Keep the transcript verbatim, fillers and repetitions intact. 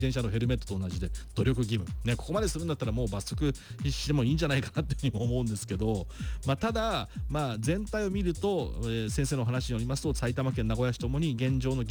転車のヘルメットと同じで努力義務、ね、ここまでするんだったらもう罰則してもいいんじゃないかなっていうふうにも思うんですけど、まあ、ただ、まあ、全体を見ると、えー先生の話によりますと埼玉県名古屋市ともに現状の